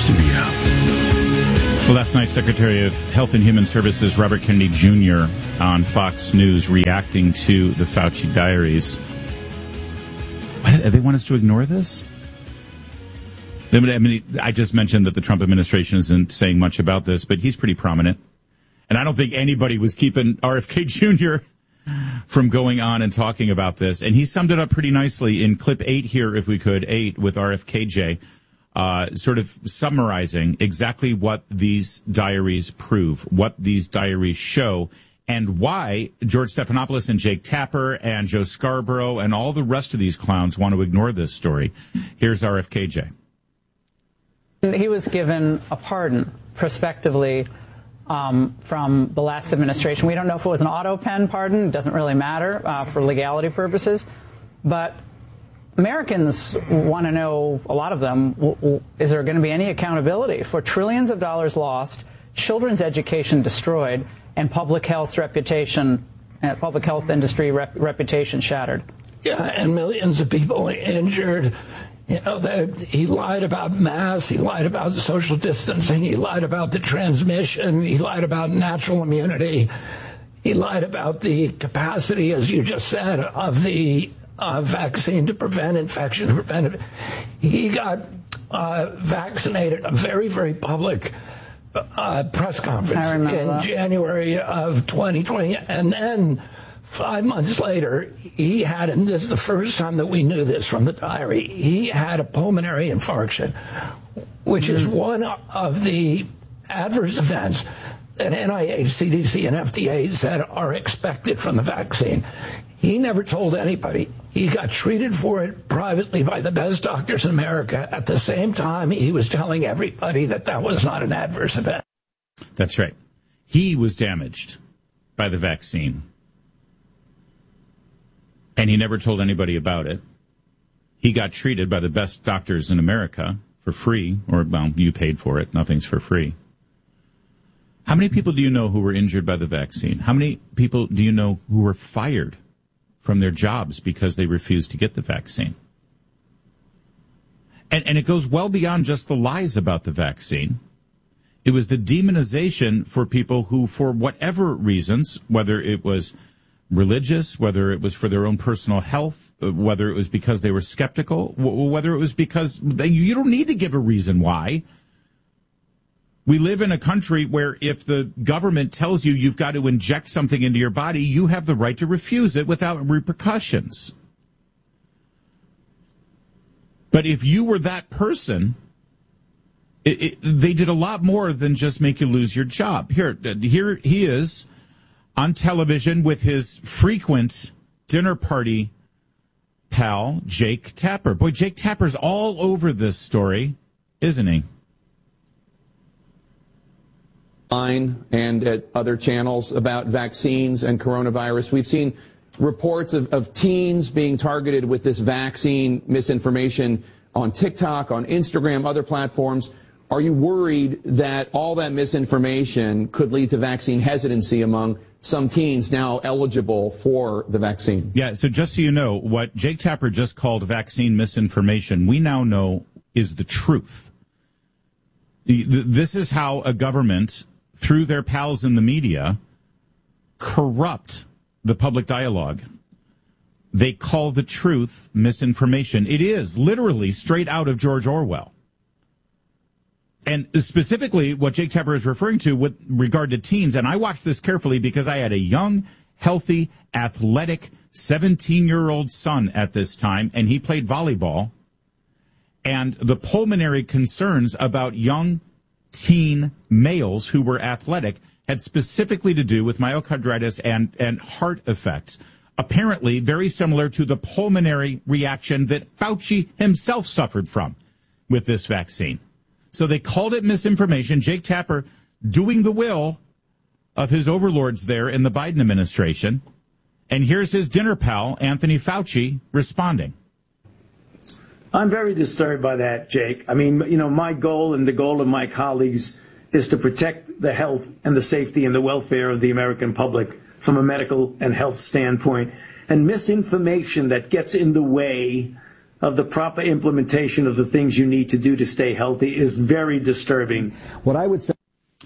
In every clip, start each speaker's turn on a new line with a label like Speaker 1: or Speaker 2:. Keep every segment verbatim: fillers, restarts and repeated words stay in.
Speaker 1: studio.
Speaker 2: Well, last night, Secretary of Health and Human Services Robert Kennedy Junior on Fox News reacting to the Fauci diaries. What, they want us to ignore this? I mean, I just mentioned that the Trump administration isn't saying much about this, but he's pretty prominent. And I don't think anybody was keeping R F K Junior from going on and talking about this. And he summed it up pretty nicely in clip eight here, if we could, eight with R F K J, uh, sort of summarizing exactly what these diaries prove, what these diaries show, and why George Stephanopoulos and Jake Tapper and Joe Scarborough and all the rest of these clowns want to ignore this story. Here's R F K J.
Speaker 3: He was given a pardon prospectively um, from the last administration. We don't know if it was an auto pen pardon. It doesn't really matter uh, for legality purposes. But Americans want to know, a lot of them, w- w- is there going to be any accountability for trillions of dollars lost, children's education destroyed, and public health reputation, uh, public health industry rep- reputation shattered?
Speaker 4: Yeah, and millions of people injured. You know, that he lied about masks, he lied about social distancing, he lied about the transmission, he lied about natural immunity, he lied about the capacity, as you just said, of the uh, vaccine to prevent infection, to prevent it. He got uh, vaccinated, a very, very public uh, press conference in
Speaker 3: that.
Speaker 4: January of twenty twenty, and then five months later, he had, and this is the first time that we knew this from the diary, he had a pulmonary infarction, which is one of the adverse events that N I H, C D C, and F D A said are expected from the vaccine. He never told anybody. He got treated for it privately by the best doctors in America. At the same time, he was telling everybody that that was not an adverse event.
Speaker 2: That's right. He was damaged by the vaccine. And he never told anybody about it. He got treated by the best doctors in America for free, or, well, you paid for it. Nothing's for free. How many people do you know who were injured by the vaccine? How many people do you know who were fired from their jobs because they refused to get the vaccine? And, and it goes well beyond just the lies about the vaccine. It was the demonization for people who, for whatever reasons, whether it was religious, whether it was for their own personal health, whether it was because they were skeptical, whether it was because they, you don't need to give a reason why. We live in a country where if the government tells you you've got to inject something into your body, you have the right to refuse it without repercussions. But if you were that person, it, it, they did a lot more than just make you lose your job. Here, here he is on television with his frequent dinner party pal, Jake Tapper. Boy, Jake Tapper's all over this story, isn't he?
Speaker 5: And at other channels about vaccines and coronavirus. We've seen reports of, of teens being targeted with this vaccine misinformation on TikTok, on Instagram, other platforms. Are you worried that all that misinformation could lead to vaccine hesitancy among some teens now eligible for the vaccine?
Speaker 2: Yeah, so just so you know, what Jake Tapper just called vaccine misinformation, we now know is the truth. This is how a government, through their pals in the media, corrupt the public dialogue. They call the truth misinformation. It is literally straight out of George Orwell. And specifically what Jake Tapper is referring to with regard to teens, and I watched this carefully because I had a young, healthy, athletic seventeen-year-old son at this time, and he played volleyball. And the pulmonary concerns about young teen males who were athletic had specifically to do with myocarditis and, and heart effects, apparently very similar to the pulmonary reaction that Fauci himself suffered from with this vaccine. So they called it misinformation. Jake Tapper doing the will of his overlords there in the Biden administration. And here's his dinner pal, Anthony Fauci, responding.
Speaker 6: I'm very disturbed by that, Jake. I mean, you know, my goal and the goal of my colleagues is to protect the health and the safety and the welfare of the American public from a medical and health standpoint. And misinformation that gets in the way of the proper implementation of the things you need to do to stay healthy is very disturbing.
Speaker 1: What I would say.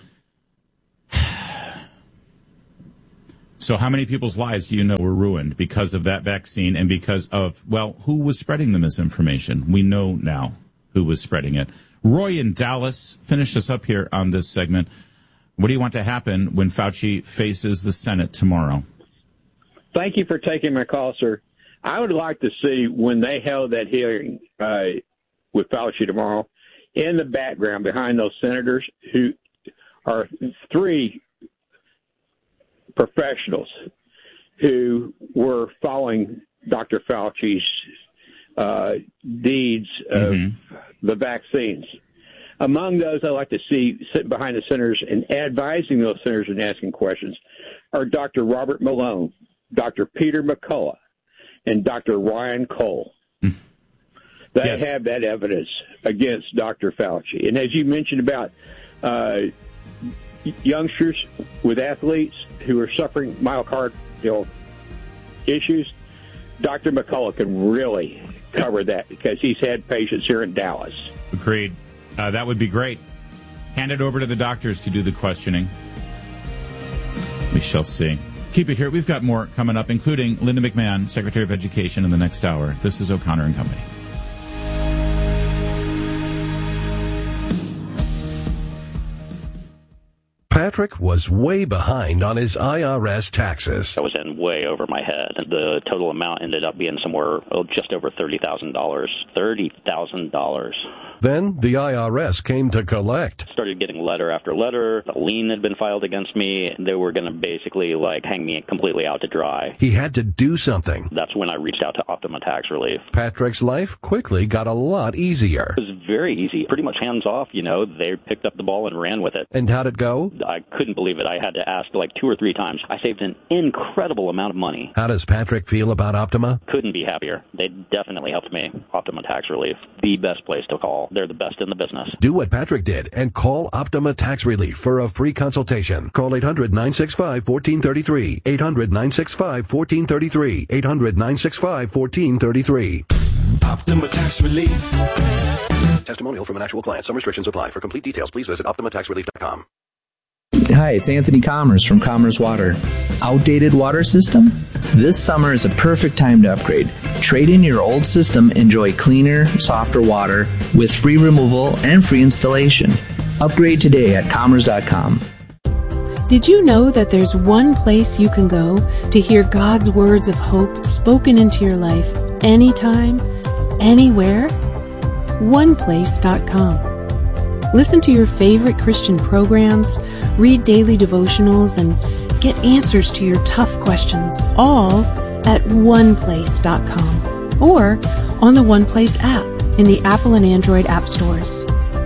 Speaker 2: So how many people's lives do you know were ruined because of that vaccine and because of, well, who was spreading the misinformation? We know now who was spreading it. Roy in Dallas, finish us up here on this segment. What do you want to happen when Fauci faces the Senate tomorrow?
Speaker 7: Thank you for taking my call, sir. I would like to see when they held that hearing uh, with Fauci tomorrow, in the background behind those senators who are three professionals who were following Doctor Fauci's uh, deeds of mm-hmm. the vaccines. Among those I'd like to see sitting behind the senators and advising those senators and asking questions are Doctor Robert Malone, Doctor Peter McCullough, and Doctor Ryan Cole. Mm. They yes. have that evidence against Doctor Fauci. And as you mentioned about uh, youngsters with athletes who are suffering myocardial issues, Doctor McCullough can really cover that because he's had patients here in Dallas.
Speaker 2: Agreed. Uh, that would be great. Hand it over to the doctors to do the questioning. We shall see. Keep it here. We've got more coming up, including Linda McMahon, Secretary of Education, in the next hour. This is O'Connor and Company.
Speaker 8: Patrick was way behind on his I R S taxes.
Speaker 9: I was in way over my head. The total amount ended up being somewhere oh, just over thirty thousand dollars. thirty thousand dollars.
Speaker 8: Then the I R S came to collect.
Speaker 9: Started getting letter after letter. A lien had been filed against me. They were going to basically like hang me completely out to dry.
Speaker 8: He had to do something.
Speaker 9: That's when I reached out to Optima Tax Relief.
Speaker 8: Patrick's life quickly got a lot easier.
Speaker 9: It was very easy. Pretty much hands off, you know. They picked up the ball and ran with it.
Speaker 8: And how'd it go?
Speaker 9: I couldn't believe it. I had to ask like two or three times. I saved an incredible amount of money.
Speaker 8: How does Patrick feel about Optima?
Speaker 9: Couldn't be happier. They definitely helped me. Optima Tax Relief, the best place to call. They're the best in the business.
Speaker 8: Do what Patrick did and call Optima Tax Relief for a free consultation. Call eight hundred, nine six five, one four three three. eight hundred, nine six five, one four three three. eight hundred, nine six five, one four three three.
Speaker 10: Optima Tax Relief.
Speaker 8: Testimonial from an actual client. Some restrictions apply. For complete details, please visit optima tax relief dot com.
Speaker 11: Hi, it's Anthony Commerce from Commerce Water. Outdated water system? This summer is a perfect time to upgrade. Trade in your old system, enjoy cleaner, softer water with free removal and free installation. Upgrade today at commerce dot com.
Speaker 12: Did you know that there's one place you can go to hear God's words of hope spoken into your life anytime, anywhere? one place dot com. Listen to your favorite Christian programs, read daily devotionals, and get answers to your tough questions, all at one place dot com or on the OnePlace app in the Apple and Android app stores.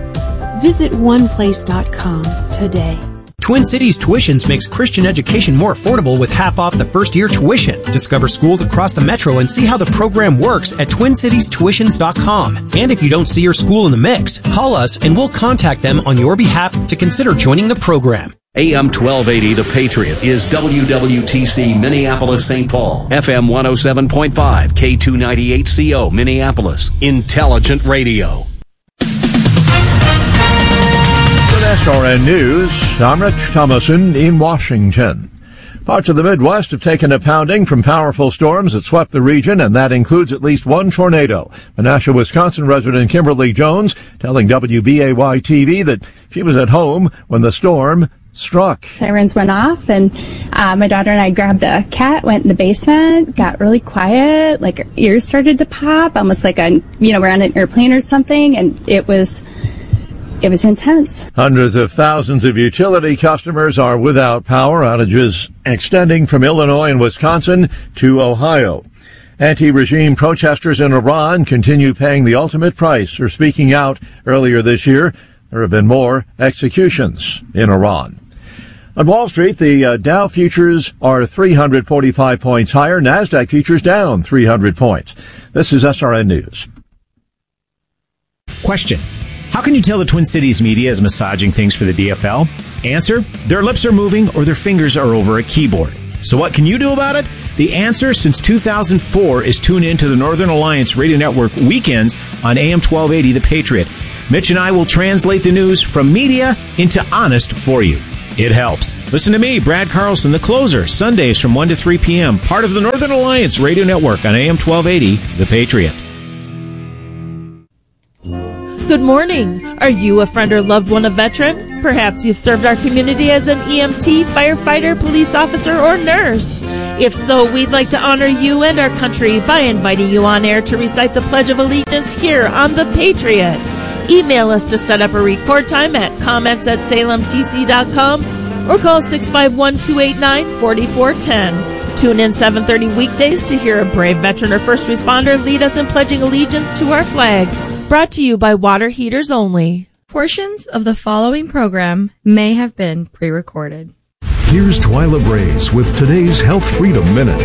Speaker 12: Visit one place dot com today.
Speaker 13: Twin Cities Tuitions makes Christian education more affordable with half off the first year tuition. Discover schools across the metro and see how the program works at twin cities tuitions dot com. And if you don't see your school in the mix, call us and we'll contact them on your behalf to consider joining the program.
Speaker 14: A M twelve eighty The Patriot is W W T C Minneapolis Saint Paul. F M one oh seven point five, K two ninety-eight C O Minneapolis. Intelligent radio.
Speaker 15: S R N News, I'm Rich Thomason in Washington. Parts of the Midwest have taken a pounding from powerful storms that swept the region, and that includes at least one tornado. Menasha, Wisconsin resident Kimberly Jones telling W B A Y T V that she was at home when the storm struck.
Speaker 16: Sirens went off, and uh, my daughter and I grabbed a cat, went in the basement, got really quiet, like our ears started to pop, almost like a, you know, we're on an airplane or something, and it was... It was intense.
Speaker 15: Hundreds of thousands of utility customers are without power, outages extending from Illinois and Wisconsin to Ohio. Anti-regime protesters in Iran continue paying the ultimate price for speaking out. Earlier this year, there have been more executions in Iran. On Wall Street, the uh, Dow futures are three hundred forty-five points higher. NASDAQ futures down three hundred points. This is S R N News.
Speaker 17: Question. How can you tell the Twin Cities media is massaging things for the D F L? Answer, their lips are moving or their fingers are over a keyboard. So what can you do about it? The answer since two thousand four is tune in to the Northern Alliance Radio Network weekends on A M twelve eighty The Patriot. Mitch and I will translate the news from media into honest for you. It helps. Listen to me, Brad Carlson, the closer, Sundays from one to three p.m., part of the Northern Alliance Radio Network on A M twelve eighty The Patriot.
Speaker 1: Good morning. Are you a friend or loved one of veteran? Perhaps you've served our community as an E M T, firefighter, police officer, or nurse. If so, we'd like to honor you and our country by inviting you on air to recite the Pledge of Allegiance here on The Patriot. Email us to set up a record time at comments at salem t c dot com or call six five one, two eight nine, four four one zero. Tune in seven thirty weekdays to hear a brave veteran or first responder lead us in pledging allegiance to our flag. Brought to you by Water Heaters Only.
Speaker 18: Portions of the following program may have been pre-recorded.
Speaker 8: Here's Twyla Braze with today's Health Freedom Minute.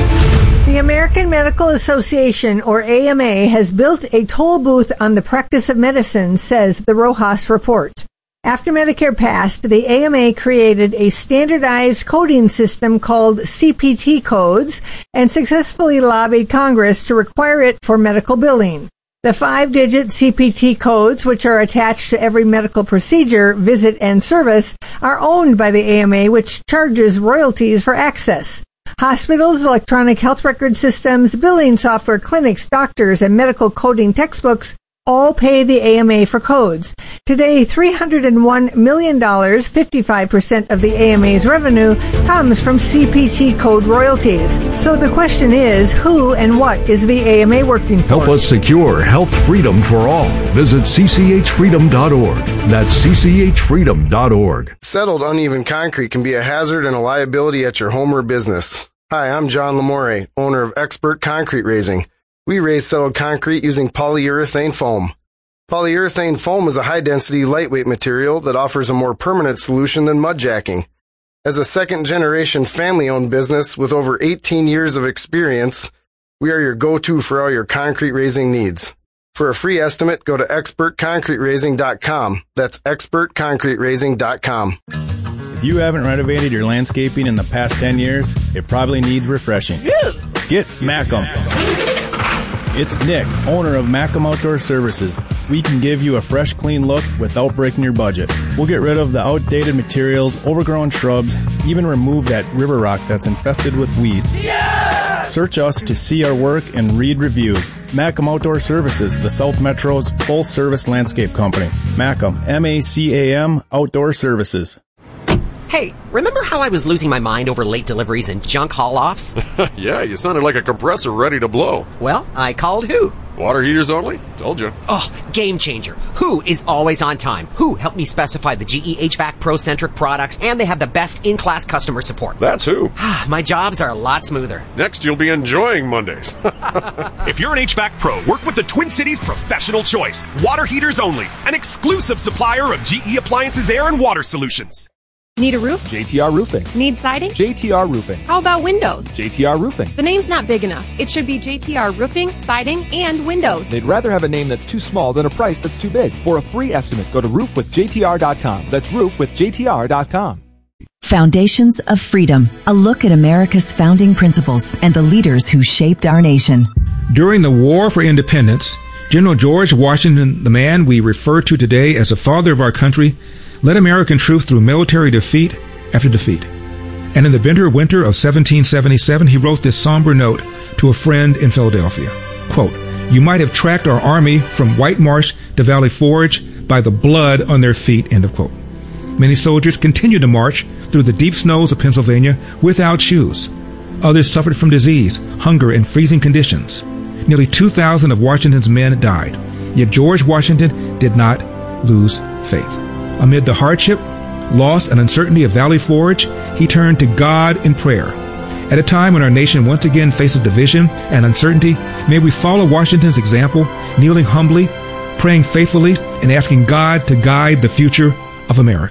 Speaker 19: The American Medical Association, or A M A, has built a toll booth on the practice of medicine, says the Rojas report. After Medicare passed, the A M A created a standardized coding system called C P T codes and successfully lobbied Congress to require it for medical billing. The five-digit C P T codes, which are attached to every medical procedure, visit, and service, are owned by the A M A, which charges royalties for access. Hospitals, electronic health record systems, billing software, clinics, doctors, and medical coding textbooks all pay the A M A for codes. Today, three hundred one million dollars, fifty-five percent of the A M A's revenue, comes from C P T code royalties. So the question is, who and what is the A M A working for?
Speaker 8: Help us secure health freedom for all. Visit c c h freedom dot org. That's c c h freedom dot org.
Speaker 20: Settled uneven concrete can be a hazard and a liability at your home or business. Hi, I'm John Lamore, owner of Expert Concrete Raising. We raise settled concrete using polyurethane foam. Polyurethane foam is a high-density, lightweight material that offers a more permanent solution than mud jacking. As a second-generation family-owned business with over eighteen years of experience, we are your go-to for all your concrete raising needs. For a free estimate, go to expert concrete raising dot com. That's expert concrete raising dot com.
Speaker 21: If you haven't renovated your landscaping in the past ten years, it probably needs refreshing. Get Macum. It's Nick, owner of Macum Outdoor Services. We can give you a fresh, clean look without breaking your budget. We'll get rid of the outdated materials, overgrown shrubs, even remove that river rock that's infested with weeds. Yeah! Search us to see our work and read reviews. Macum Outdoor Services, the South Metro's full-service landscape company. Macum, M A C A M, Outdoor Services.
Speaker 22: Hey, remember how I was losing my mind over late deliveries and junk haul-offs?
Speaker 23: Yeah, you sounded like a compressor ready to blow.
Speaker 22: Well, I called who?
Speaker 23: Water Heaters Only? Told you.
Speaker 22: Oh, game changer. Who is always on time? Who helped me specify the G E H V A C Pro-centric products, and they have the best in-class customer support.
Speaker 23: That's who.
Speaker 22: My jobs are a lot smoother.
Speaker 23: Next, you'll be enjoying Mondays.
Speaker 24: If you're an H V A C Pro, work with the Twin Cities Professional Choice. Water Heaters Only, an exclusive supplier of G E Appliances Air and Water Solutions.
Speaker 25: Need a roof?
Speaker 26: J T R Roofing.
Speaker 25: Need siding?
Speaker 26: J T R Roofing.
Speaker 25: How about windows?
Speaker 26: J T R Roofing.
Speaker 25: The name's not big enough. It should be J T R Roofing, Siding, and Windows.
Speaker 26: They'd rather have a name that's too small than a price that's too big. For a free estimate, go to roof with J T R dot com. That's roof with J T R dot com.
Speaker 27: Foundations of Freedom, a look at America's founding principles and the leaders who shaped our nation.
Speaker 28: During the War for Independence, General George Washington, the man we refer to today as the father of our country, led American troops through military defeat after defeat. And in the bitter winter of seventeen seventy-seven, he wrote this somber note to a friend in Philadelphia. Quote, "You might have tracked our army from White Marsh to Valley Forge by the blood on their feet," end of quote. Many soldiers continued to march through the deep snows of Pennsylvania without shoes. Others suffered from disease, hunger, and freezing conditions. Nearly two thousand of Washington's men died. Yet George Washington did not lose faith. Amid the hardship, loss, and uncertainty of Valley Forge, he turned to God in prayer. At a time when our nation once again faces division and uncertainty, may we follow Washington's example, kneeling humbly, praying faithfully, and asking God to guide the future of America.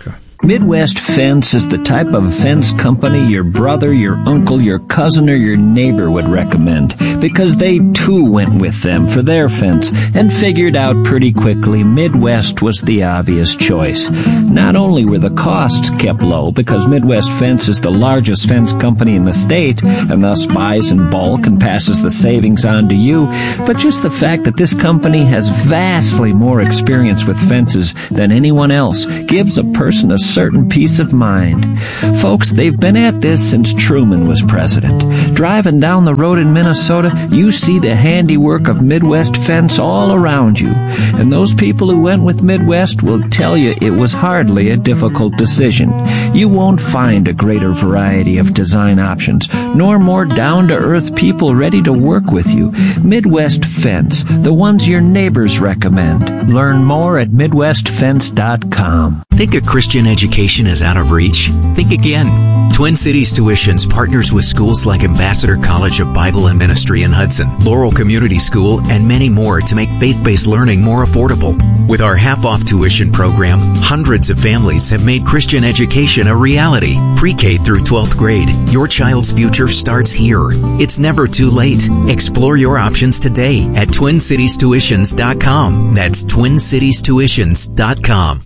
Speaker 2: Midwest Fence is the type of fence company your brother, your uncle, your cousin, or your neighbor would recommend, because they too went with them for their fence and figured out pretty quickly Midwest was the obvious choice. Not only were the costs kept low, because Midwest Fence is the largest fence company in the state and thus buys in bulk and passes the savings on to you, but just the fact that this company has vastly more experience with fences than anyone else gives a person a certain peace of mind. Folks, they've been at this since Truman was president. Driving down the road in Minnesota, you see the handiwork of Midwest Fence all around you. And those people who went with Midwest will tell you it was hardly a difficult decision. You won't find a greater variety of design options, nor more down-to-earth people ready to work with you. Midwest Fence, the ones your neighbors recommend. Learn more at midwest fence dot com.
Speaker 3: Think a Christian education is out of reach? Think again. Twin Cities Tuitions partners with schools like Ambassador College of Bible and Ministry in Hudson, Laurel Community School, and many more to make faith-based learning more affordable. With our half-off tuition program, hundreds of families have made Christian education a reality. Pre-K through twelfth grade, your child's future starts here. It's never too late. Explore your options today at twin cities tuitions dot com. That's twin cities tuitions dot com.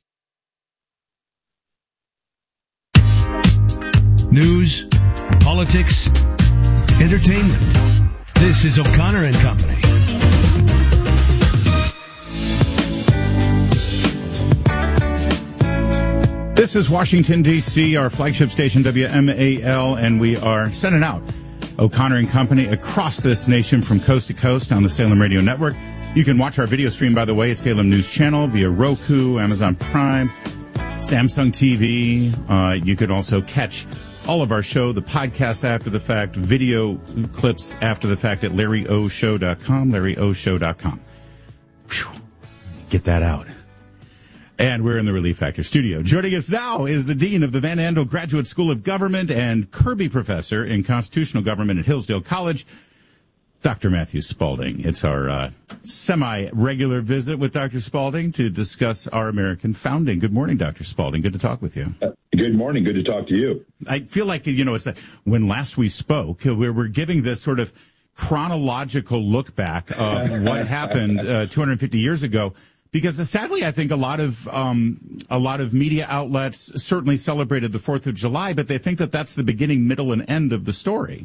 Speaker 4: News, politics, entertainment. This is O'Connor and Company.
Speaker 5: This is Washington, D C, our flagship station, W M A L, and we are sending out O'Connor and Company across this nation from coast to coast on the Salem Radio Network. You can watch our video stream, by the way, at Salem News Channel via Roku, Amazon Prime, Samsung T V. Uh, you could also catch all of our show, the podcast after the fact, video clips after the fact at larry o show dot com, larry o show dot com. Whew. Get that out. And we're in the Relief Factor studio. Joining us now is the Dean of the Van Andel Graduate School of Government and Kirby Professor in Constitutional Government at Hillsdale College, Doctor Matthew Spalding. It's our uh, semi-regular visit with Doctor Spalding to discuss our American founding. Good morning, Doctor Spalding. Good to talk with you.
Speaker 6: Uh, good morning. Good to talk to you.
Speaker 5: I feel like, you know, it's like when last we spoke, we we're giving this sort of chronological look back of what happened uh, two hundred fifty years ago. Because uh, sadly, I think a lot of um, a lot of media outlets certainly celebrated the Fourth of July, but they think that that's the beginning, middle, and end of the story.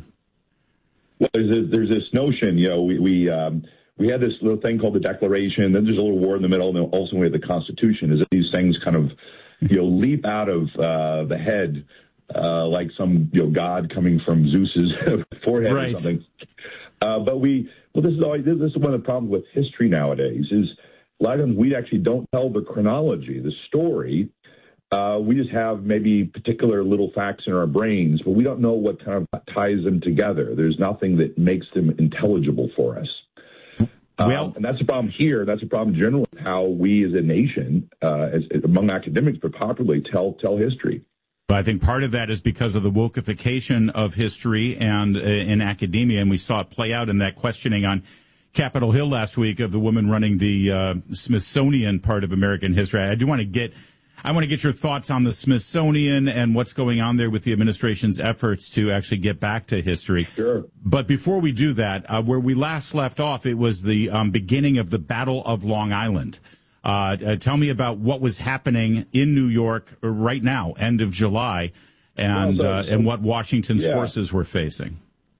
Speaker 6: Well, there's, a, there's this notion, you know, we we, um, we had this little thing called the Declaration, then there's a little war in the middle, and then also we have the Constitution. Is that these things kind of, you know, leap out of uh, the head uh, like some, you know, god coming from Zeus's forehead right. or something. Uh, but we, well, this is always, this is one of the problems with history nowadays is. A lot of times we actually don't tell the chronology, the story. Uh, we just have maybe particular little facts in our brains, but we don't know what kind of ties them together. There's nothing that makes them intelligible for us. Well, um, and that's a problem here. That's a problem generally how we as a nation, uh, as, among academics, but popularly tell tell history.
Speaker 5: I think part of that is because of the wokeification of history and uh, in academia, and we saw it play out in that questioning on Capitol Hill last week of the woman running the uh, Smithsonian part of American history. I do want to get, I want to get your thoughts on the Smithsonian and what's going on there with the administration's efforts to actually get back to history.
Speaker 6: Sure.
Speaker 5: But before we do that, uh, where we last left off, it was the um, beginning of the Battle of Long Island. Uh, uh, tell me about what was happening in New York right now, end of July, and well, so, uh, and what Washington's yeah. forces were facing.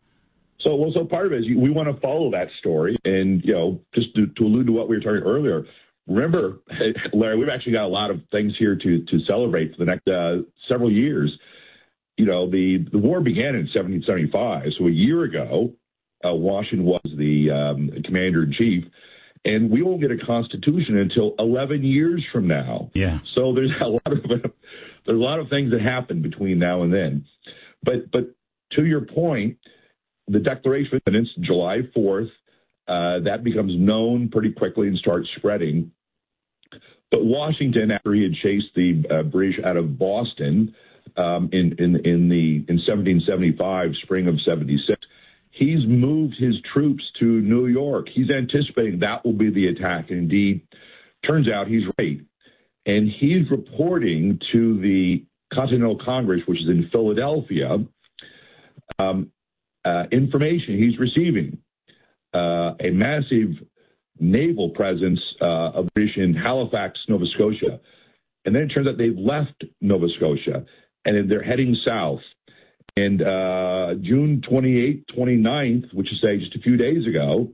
Speaker 6: So, well, so part of it is we want to follow that story. And, you know, just to, to allude to what we were talking earlier, remember, Larry, we've actually got a lot of things here to, to celebrate for the next uh, several years. You know, the, the war began in seventeen seventy-five. So a year ago, uh, Washington was the um, commander-in-chief. And we won't get a constitution until eleven years from now.
Speaker 5: Yeah.
Speaker 6: So there's a lot of there's a lot of things that happen between now and then. But but to your point, the Declaration of Independence, July fourth, uh, that becomes known pretty quickly and starts spreading. But Washington, after he had chased the uh, British out of Boston um, in, in, in, the, in seventeen seventy-five, spring of seventy-six, he's moved his troops to New York. He's anticipating that will be the attack. And indeed, turns out he's right. and he's reporting to the Continental Congress, which is in Philadelphia, um, uh, information he's receiving. Uh, a massive naval presence uh, of British in Halifax, Nova Scotia. And then it turns out they've left Nova Scotia, and they're heading south. And uh, June twenty-eighth, twenty-ninth, which is, say, just a few days ago,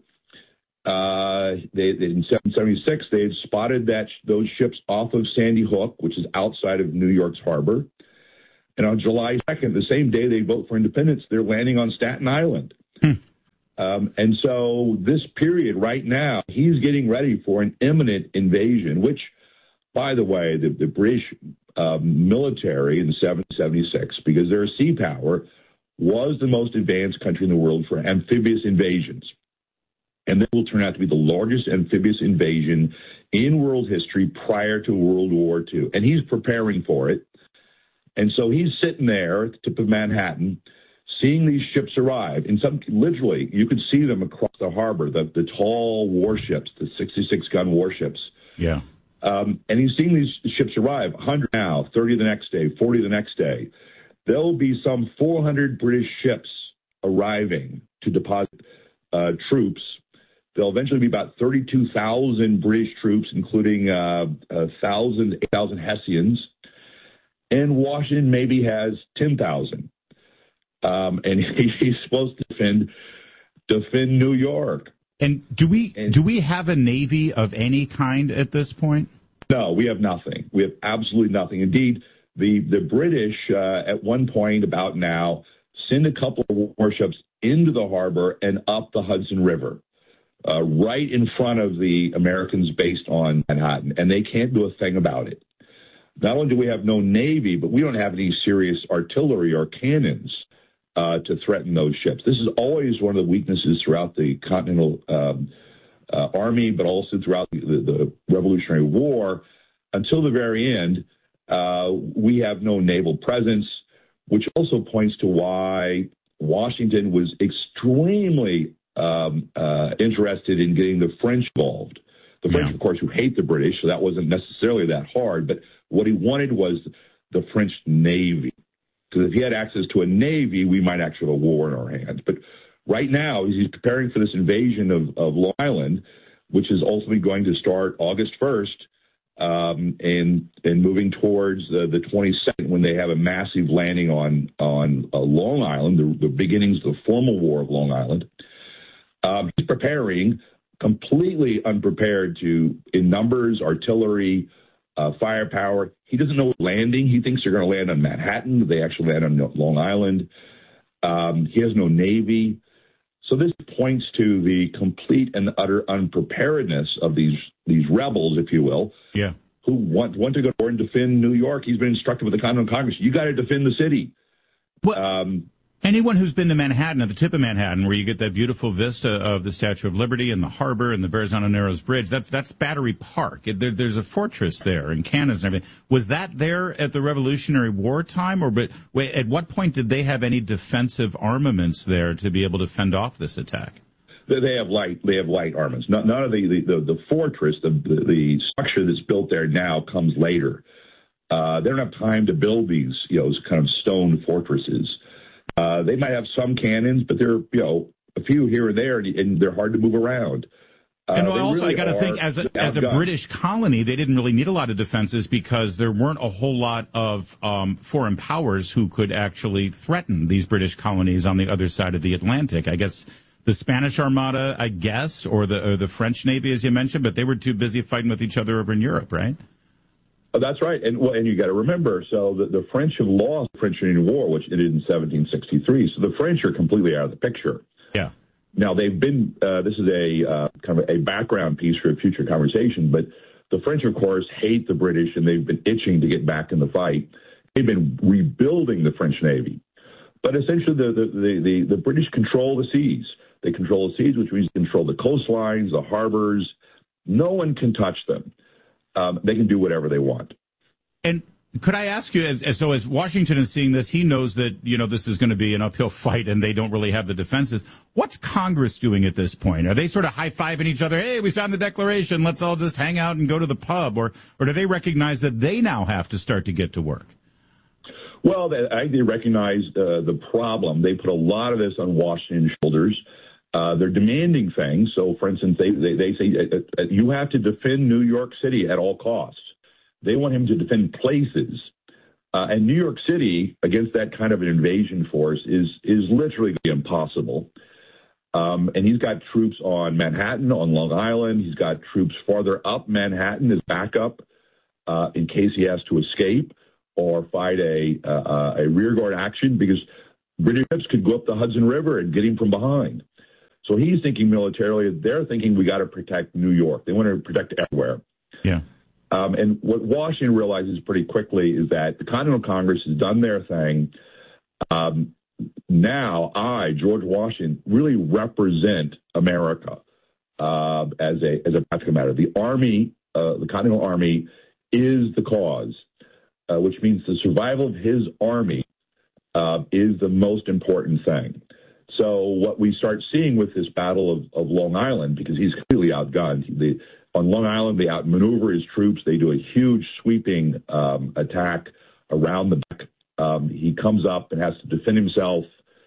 Speaker 6: uh, they, in seventeen seventy-six, they had spotted that those ships off of Sandy Hook, which is outside of New York's harbor. And on July second, the same day they vote for independence, they're landing on Staten Island. Hmm. Um, and so this period right now, he's getting ready for an imminent invasion, which, by the way, the, the British uh, military in seventeen seventy-six, because they're a sea power, was the most advanced country in the world for amphibious invasions. And this will turn out to be the largest amphibious invasion in world history prior to World War Two. And he's preparing for it. And so he's sitting there at the tip of Manhattan, seeing these ships arrive. In some, literally, you could see them across the harbor, the, the tall warships, the sixty-six gun warships.
Speaker 5: Yeah.
Speaker 6: Um, and he's seeing these ships arrive, one hundred now, thirty the next day, forty the next day. There'll be some four hundred British ships arriving to deposit uh, troops. There'll eventually be about thirty-two thousand British troops, including uh, one thousand, eight thousand Hessians. And Washington maybe has ten thousand. Um, and he, he's supposed to defend defend New York.
Speaker 5: And do we and, do we have a Navy of any kind at this point?
Speaker 6: No, we have nothing. We have absolutely nothing. Indeed, the the British uh, at one point about now send a couple of warships into the harbor and up the Hudson River, uh, right in front of the Americans based on Manhattan, and they can't do a thing about it. Not only do we have no Navy, but we don't have any serious artillery or cannons uh, to threaten those ships. This is always one of the weaknesses throughout the Continental um, uh, Army, but also throughout the, the, the Revolutionary War. Until the very end, uh, we have no naval presence, which also points to why Washington was extremely um, uh, interested in getting the French involved. The French, yeah. of course, who hate the British, so that wasn't necessarily that hard. But what he wanted was the French Navy. Because if he had access to a Navy, we might actually have a war in our hands. But right now, he's preparing for this invasion of, of Long Island, which is ultimately going to start August first um, and and moving towards uh, the twenty-second when they have a massive landing on, on uh, Long Island, the, the beginnings of the formal war of Long Island. Um, he's preparing, completely unprepared to in numbers, artillery, uh, firepower. He doesn't know landing. He thinks they're going to land on Manhattan. They actually land on Long Island. Um, he has no Navy. So this points to the complete and utter unpreparedness of these these rebels, if you will,
Speaker 5: yeah,
Speaker 6: who want want to go and defend New York. He's been instructed with the Continental Congress, you got to defend the city.
Speaker 5: Well,
Speaker 6: um,
Speaker 5: anyone who's been to Manhattan, at the tip of Manhattan, where you get that beautiful vista of the Statue of Liberty and the harbor and the Verrazano Narrows Bridge, that's that's Battery Park. It, there, there's a fortress there and cannons and everything. Was that there at the Revolutionary War time, or but wait, at what point did they have any defensive armaments there to be able to fend off this attack?
Speaker 6: They have light. They have light armaments. None of the the, the, the fortress, the, the the structure that's built there now, comes later. Uh, they don't have time to build these, you know, kind of stone fortresses. Uh, they might have some cannons, but they're, you know, a few here and there, and they're hard to move around. Uh,
Speaker 5: and also,
Speaker 6: really
Speaker 5: I got to think, as a, as a British colony, they didn't really need a lot of defenses because there weren't a whole lot of um, foreign powers who could actually threaten these British colonies on the other side of the Atlantic. I guess the Spanish Armada, I guess, or the or the French Navy, as you mentioned, but they were too busy fighting with each other over in Europe, right?
Speaker 6: Oh, that's right, and well, and you got to remember, so the, the French have lost the French Indian War, which ended in seventeen sixty-three. So the French are completely out of the picture.
Speaker 5: Yeah.
Speaker 6: Now they've been. Uh, this is a uh, kind of a background piece for a future conversation, but the French, of course, hate the British, and they've been itching to get back in the fight. They've been rebuilding the French Navy, but essentially the the the, the, the British control the seas. They control the seas, which means they control the coastlines, the harbors. No one can touch them. Um, they can do whatever they want.
Speaker 5: And Could I ask you, as, as, so as Washington is seeing this, he knows that, you know, this is going to be an uphill fight and they don't really have the defenses. What's Congress doing at this point? Are they sort of high-fiving each other? Hey, we signed the Declaration. Let's all just hang out and go to the pub. Or, or do they recognize that they now have to start to get to work?
Speaker 6: Well, they, I think they recognize uh, the problem. They put a lot of this on Washington's shoulders. Uh, they're demanding things. So, for instance, they, they, they say uh, uh, you have to defend New York City at all costs. They want him to defend places. Uh, and New York City, against that kind of an invasion force, is is literally impossible. Um, and he's got troops on Manhattan, on Long Island. He's got troops farther up Manhattan as backup uh, in case he has to escape or fight a, uh, a rearguard action, because British ships could go up the Hudson River and get him from behind. So he's thinking militarily. They're thinking we got to protect New York. They want to protect everywhere.
Speaker 5: Yeah.
Speaker 6: Um, and what Washington realizes pretty quickly is that the Continental Congress has done their thing. Um, now I, George Washington, really represent America uh, as a as a practical matter. The Army, uh, the Continental Army, is the cause, uh, which means the survival of his army uh, is the most important thing. So what we start seeing with this Battle of, of Long Island, because he's clearly outgunned, the On Long Island, they outmaneuver his troops. They do a huge sweeping um, attack around the back. Um, he comes up and has to defend himself,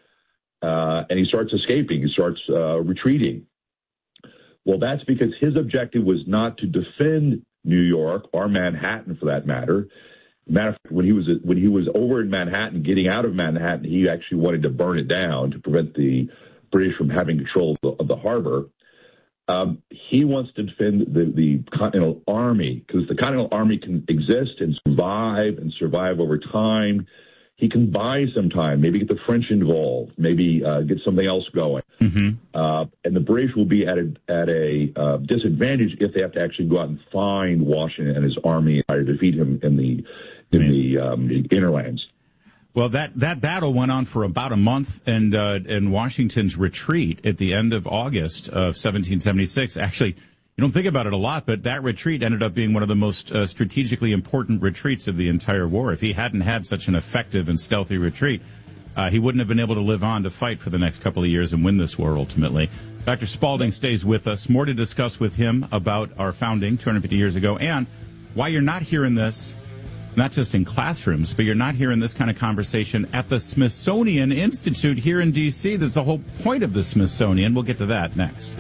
Speaker 6: uh, and he starts escaping. He starts uh, retreating. Well, that's because his objective was not to defend New York or Manhattan, for that matter. Matter of fact, when he was when he was over in Manhattan, getting out of Manhattan, he actually wanted to burn it down to prevent the British from having control of the, of the harbor. Um, he wants to defend the, the Continental Army, because the Continental Army can exist and survive and survive over time. He can buy some time, maybe get the French involved, maybe uh, get something else going. Mm-hmm. Uh, and the British will be at a, at a uh, disadvantage if they have to actually go out and find Washington and his army and try to defeat him in the in the, um, the interlands.
Speaker 5: Well, that, that battle went on for about a month, and uh, and Washington's retreat at the end of August of seventeen seventy-six, actually, you don't think about it a lot, but that retreat ended up being one of the most uh, strategically important retreats of the entire war. If he hadn't had such an effective and stealthy retreat, uh, he wouldn't have been able to live on to fight for the next couple of years and win this war ultimately. Doctor Spalding stays with us. More to discuss with him about our founding two hundred fifty years ago, and why you're not hearing this not just in classrooms, but you're not hearing this kind of conversation at the Smithsonian Institute here in D C. That's the whole point of the Smithsonian. We'll get to that next.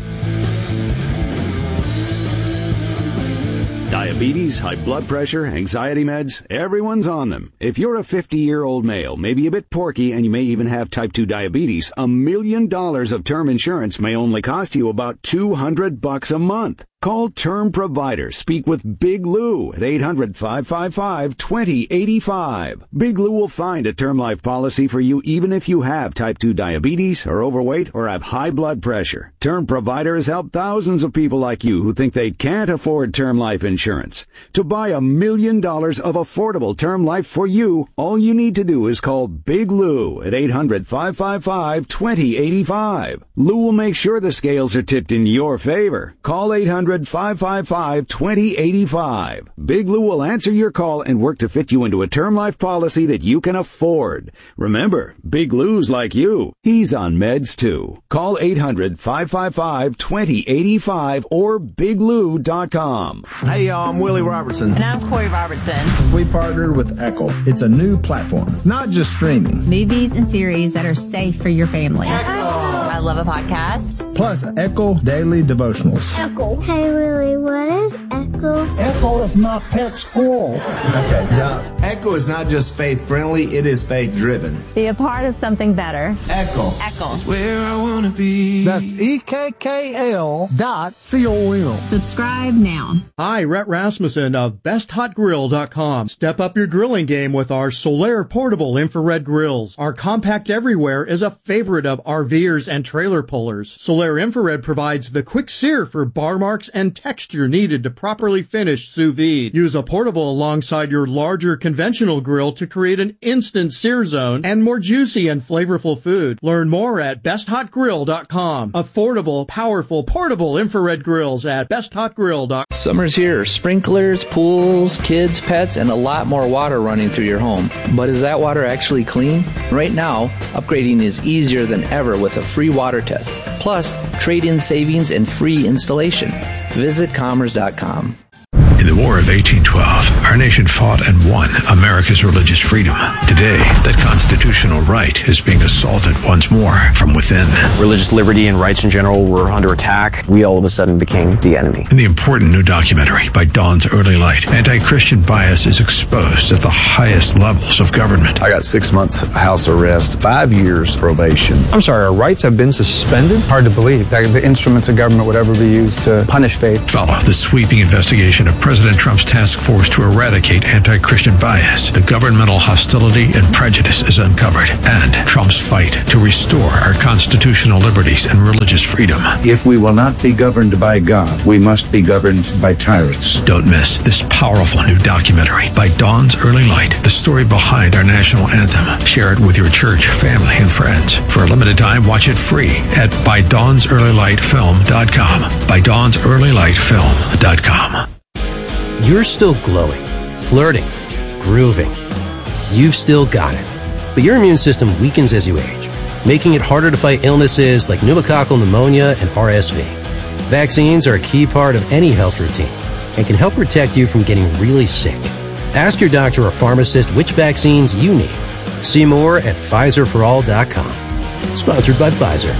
Speaker 7: Diabetes, high blood pressure, anxiety meds, everyone's on them. If you're a fifty-year-old male, maybe a bit porky, and you may even have type two diabetes, a million dollars of term insurance may only cost you about two hundred bucks a month. Call Term Provider. Speak with Big Lou at eight hundred, five five five, two zero eight five. Big Lou will find a term life policy for you even if you have type two diabetes, are overweight, or have high blood pressure. Term Provider has helped thousands of people like you who think they can't afford term life insurance. To buy a million dollars of affordable term life for you, all you need to do is call Big Lou at eight hundred, five five five, two zero eight five. Lou will make sure the scales are tipped in your favor. Call eight hundred, five five five, two zero eight five. Big Lou will answer your call and work to fit you into a term life policy that you can afford. Remember, Big Lou's like you. He's on meds too. Call eight hundred, five five five, two zero eight five or big lou dot com.
Speaker 9: Hey y'all, I'm Willie Robertson.
Speaker 10: And I'm Corey Robertson.
Speaker 9: We partnered with Echo. It's a new platform, not just streaming.
Speaker 10: Movies and series that are safe for your family. Echo. I love a podcast.
Speaker 9: Plus Echo Daily Devotionals.
Speaker 11: Echo. Hey Willie, what is Echo?
Speaker 9: Echo is my pet squirrel. Okay, Doc. Echo is not just faith friendly, it is faith driven.
Speaker 10: Be a part of something better.
Speaker 9: Echo.
Speaker 10: Echo.
Speaker 9: It's where I want to be. That's E K K L dot C O M.
Speaker 10: Subscribe now.
Speaker 12: Hi, Rhett Rasmussen of best hot grill dot com. Step up your grilling game with our Solaire portable infrared grills. Our compact everywhere is a favorite of RVers and trailer pullers. Solaire infrared provides the quick sear for bar marks and texture needed to properly finish sous vide. Use a portable alongside your larger conventional conventional grill to create an instant sear zone and more juicy and flavorful food. Learn more at best hot grill dot com. Affordable, powerful, portable infrared grills at best hot grill dot com.
Speaker 1: Summer's here. Sprinklers, pools, kids, pets, and a lot more water running through your home. But is that water actually clean? Right now, upgrading is easier than ever with a free water test. Plus, trade-in savings and free installation. Visit commerce dot com.
Speaker 13: In the War of eighteen twelve, our nation fought and won America's religious freedom. Today, that constitutional right is being assaulted once more from within.
Speaker 14: Religious liberty and rights in general were under attack. We all of a sudden became the enemy.
Speaker 13: In the important new documentary by Dawn's Early Light, anti-Christian bias is exposed at the highest levels of government.
Speaker 15: I got six months house arrest, five years probation.
Speaker 16: I'm sorry, our rights have been suspended? Hard to believe that the instruments of government would ever be used to punish faith.
Speaker 13: Follow the sweeping investigation of President Trump's task force to eradicate anti-Christian bias. The governmental hostility and prejudice is uncovered, and Trump's fight to restore our constitutional liberties and religious freedom.
Speaker 17: If we will not be governed by God, we must be governed by tyrants.
Speaker 13: Don't miss this powerful new documentary by Dawn's Early Light, the story behind our national anthem. Share it with your church, family, and friends. For a limited time, watch it free at by dawns early light film dot com. by dawns early light film dot com.
Speaker 18: You're still glowing, flirting, grooving. You've still got it. But your immune system weakens as you age, making it harder to fight illnesses like pneumococcal pneumonia and R S V. Vaccines are a key part of any health routine and can help protect you from getting really sick. Ask your doctor or pharmacist which vaccines you need. See more at Pfizer for all dot com. Sponsored by Pfizer.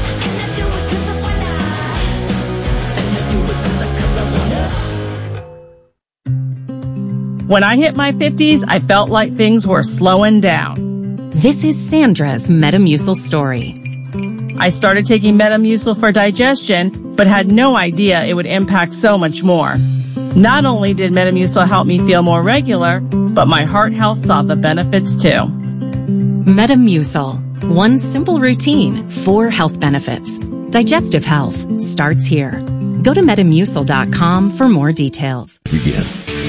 Speaker 19: When I hit my fifties, I felt like things were slowing down.
Speaker 27: This is Sandra's Metamucil story.
Speaker 19: I started taking Metamucil for digestion, but had no idea it would impact so much more. Not only did Metamucil help me feel more regular, but my heart health saw the benefits too.
Speaker 27: Metamucil. One simple routine, four health benefits. Digestive health starts here. Go to metamucil dot com for more details.
Speaker 29: Begin.